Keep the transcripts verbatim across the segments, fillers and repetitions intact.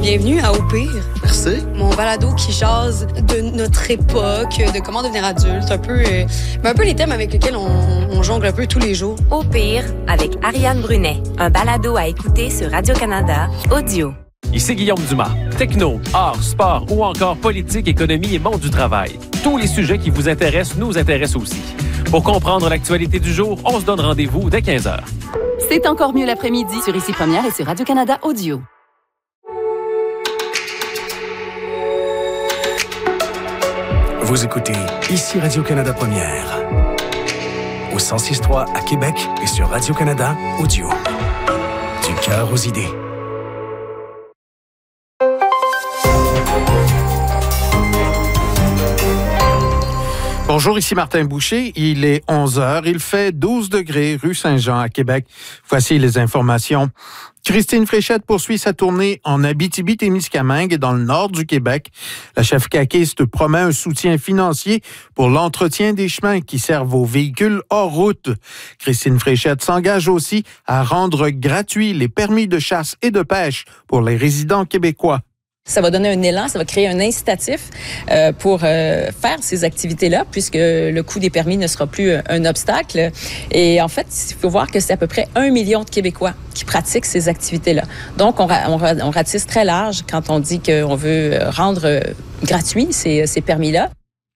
Bienvenue à Au pire. Merci. Mon balado qui jase de notre époque, de comment devenir adulte, un peu, euh, un peu les thèmes avec lesquels on, on jongle un peu tous les jours. Au pire, avec Ariane Brunet, un balado à écouter sur Radio-Canada Audio. Ici Guillaume Dumas. Techno, art, sport ou encore politique, économie et monde du travail. Tous les sujets qui vous intéressent nous intéressent aussi. Pour comprendre l'actualité du jour, on se donne rendez-vous dès quinze heures. C'est encore mieux l'après-midi sur Ici Première et sur Radio-Canada Audio. Vous écoutez Ici Radio-Canada Première. Au cent six point trois à Québec et sur Radio-Canada Audio. Du cœur aux idées. Bonjour, ici Martin Boucher. Il est onze heures. Il fait douze degrés rue Saint-Jean à Québec. Voici les informations. Christine Fréchette poursuit sa tournée en Abitibi-Témiscamingue et dans le nord du Québec. La chef caquiste promet un soutien financier pour l'entretien des chemins qui servent aux véhicules hors route. Christine Fréchette s'engage aussi à rendre gratuits les permis de chasse et de pêche pour les résidents québécois. Ça va donner un élan, ça va créer un incitatif euh, pour euh, faire ces activités-là, puisque le coût des permis ne sera plus un obstacle. Et en fait, il faut voir que c'est à peu près un million de Québécois qui pratiquent ces activités-là. Donc, on, on, on ratisse très large quand on dit qu'on veut rendre gratuits ces, ces permis-là.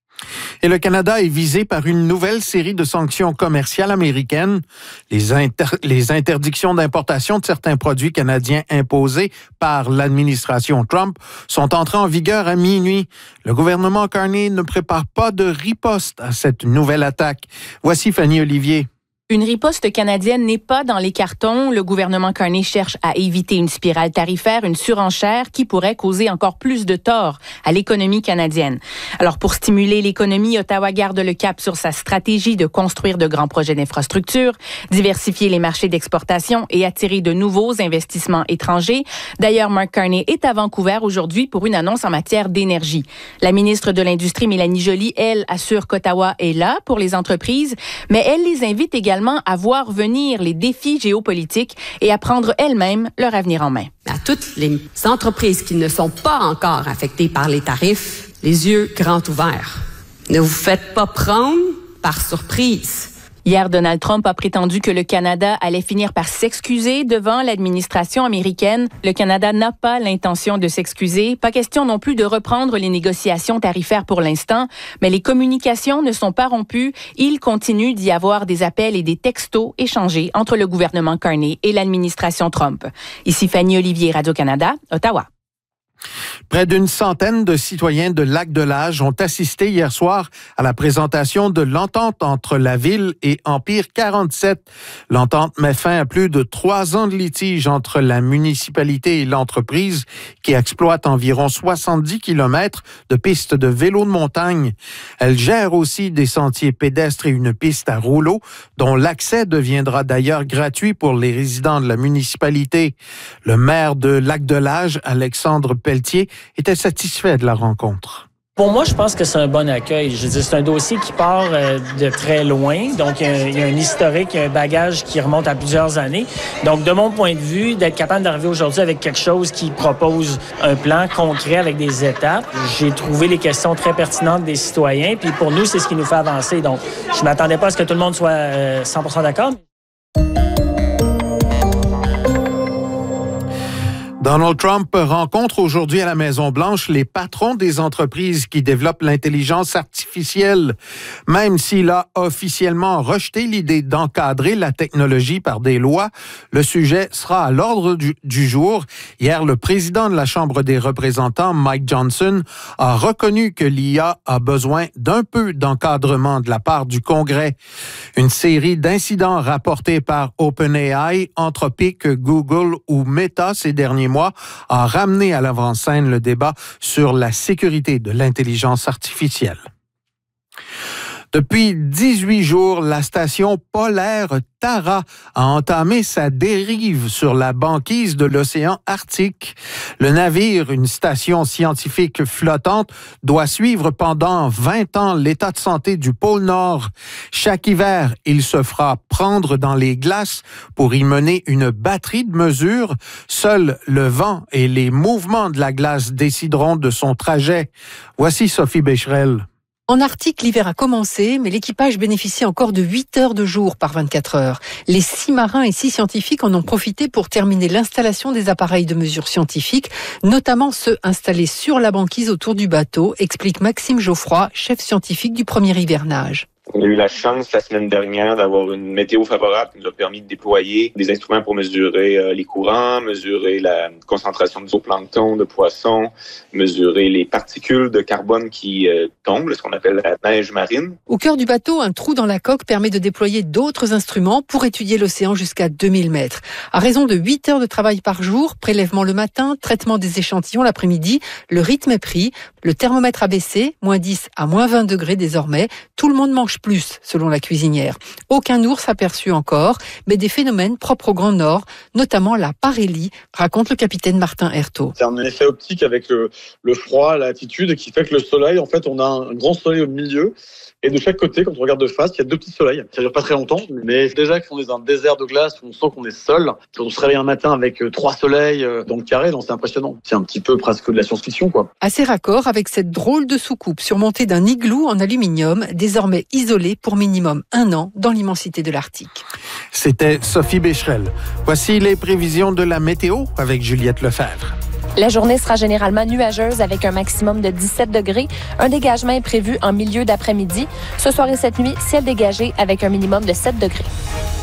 Et le Canada est visé par une nouvelle série de sanctions commerciales américaines. Les, inter- les interdictions d'importation de certains produits canadiens imposées par l'administration Trump sont entrées en vigueur à minuit. Le gouvernement Carney ne prépare pas de riposte à cette nouvelle attaque. Voici Fanny Olivier. Une riposte canadienne n'est pas dans les cartons. Le gouvernement Carney cherche à éviter une spirale tarifaire, une surenchère qui pourrait causer encore plus de tort à l'économie canadienne. Alors, pour stimuler l'économie, Ottawa garde le cap sur sa stratégie de construire de grands projets d'infrastructure, diversifier les marchés d'exportation et attirer de nouveaux investissements étrangers. D'ailleurs, Mark Carney est à Vancouver aujourd'hui pour une annonce en matière d'énergie. La ministre de l'Industrie, Mélanie Joly, elle, assure qu'Ottawa est là pour les entreprises, mais elle les invite également à voir venir les défis géopolitiques et à prendre elles-mêmes leur avenir en main. À toutes les entreprises qui ne sont pas encore affectées par les tarifs, les yeux grands ouverts. Ne vous faites pas prendre par surprise. Hier, Donald Trump a prétendu que le Canada allait finir par s'excuser devant l'administration américaine. Le Canada n'a pas l'intention de s'excuser. Pas question non plus de reprendre les négociations tarifaires pour l'instant, mais les communications ne sont pas rompues. Il continue d'y avoir des appels et des textos échangés entre le gouvernement Carney et l'administration Trump. Ici Fanny Olivier, Radio-Canada, Ottawa. Près d'une centaine de citoyens de Lac-de-L'Âge ont assisté hier soir à la présentation de l'entente entre la ville et Empire quarante-sept. L'entente met fin à plus de trois ans de litige entre la municipalité et l'entreprise qui exploite environ soixante-dix kilomètres de pistes de vélo de montagne. Elle gère aussi des sentiers pédestres et une piste à rouleaux dont l'accès deviendra d'ailleurs gratuit pour les résidents de la municipalité. Le maire de Lac-de-L'Âge, Alexandre Pelletier, était satisfait de la rencontre. Pour moi, je pense que c'est un bon accueil. Je veux dire, c'est un dossier qui part euh, de très loin. Donc, il y, a un, il y a un historique, un bagage qui remonte à plusieurs années. Donc, de mon point de vue, d'être capable d'arriver aujourd'hui avec quelque chose qui propose un plan concret avec des étapes, j'ai trouvé les questions très pertinentes des citoyens. Puis pour nous, c'est ce qui nous fait avancer. Donc, je ne m'attendais pas à ce que tout le monde soit euh, cent pour cent d'accord. Donald Trump rencontre aujourd'hui à la Maison-Blanche les patrons des entreprises qui développent l'intelligence artificielle. Même s'il a officiellement rejeté l'idée d'encadrer la technologie par des lois, le sujet sera à l'ordre du, du jour. Hier, le président de la Chambre des représentants, Mike Johnson, a reconnu que l'I A a besoin d'un peu d'encadrement de la part du Congrès. Une série d'incidents rapportés par OpenAI, Anthropic, Google ou Meta ces derniers mois a ramené à l'avant-scène le débat sur la sécurité de l'intelligence artificielle. Depuis dix-huit jours, la station polaire Tara a entamé sa dérive sur la banquise de l'océan Arctique. Le navire, une station scientifique flottante, doit suivre pendant vingt ans l'état de santé du pôle Nord. Chaque hiver, il se fera prendre dans les glaces pour y mener une batterie de mesures. Seul le vent et les mouvements de la glace décideront de son trajet. Voici Sophie Becherel. En Arctique, l'hiver a commencé, mais l'équipage bénéficie encore de huit heures de jour par vingt-quatre heures. Les six marins et six scientifiques en ont profité pour terminer l'installation des appareils de mesure scientifiques, notamment ceux installés sur la banquise autour du bateau, explique Maxime Geoffroy, chef scientifique du premier hivernage. On a eu la chance la semaine dernière d'avoir une météo favorable qui nous a permis de déployer des instruments pour mesurer euh, les courants, mesurer la concentration de zooplancton, de poissons, mesurer les particules de carbone qui euh, tombent, ce qu'on appelle la neige marine. Au cœur du bateau, un trou dans la coque permet de déployer d'autres instruments pour étudier l'océan jusqu'à deux mille mètres. À raison de huit heures de travail par jour, prélèvement le matin, traitement des échantillons l'après-midi, le rythme est pris, le thermomètre a baissé, moins dix à moins vingt degrés désormais, tout le monde mange plus, selon la cuisinière. Aucun ours aperçu encore, mais des phénomènes propres au Grand Nord, notamment la parélie, raconte le capitaine Martin Hertaud. C'est un effet optique avec le, le froid, la latitude, qui fait que le soleil, en fait, on a un grand soleil au milieu. Et de chaque côté, quand on regarde de face, il y a deux petits soleils. Ça dure pas très longtemps, mais déjà qu'on est dans un désert de glace, on sent qu'on est seul. On se réveille un matin avec trois soleils dans le carré, donc c'est impressionnant. C'est un petit peu presque de la science-fiction, quoi. Assez raccord avec cette drôle de soucoupe surmontée d'un igloo en aluminium, désormais isolé pour minimum un an dans l'immensité de l'Arctique. C'était Sophie Becherel. Voici les prévisions de la météo avec Juliette Lefebvre. La journée sera généralement nuageuse avec un maximum de dix-sept degrés. Un dégagement est prévu en milieu d'après-midi. Ce soir et cette nuit, ciel dégagé avec un minimum de sept degrés.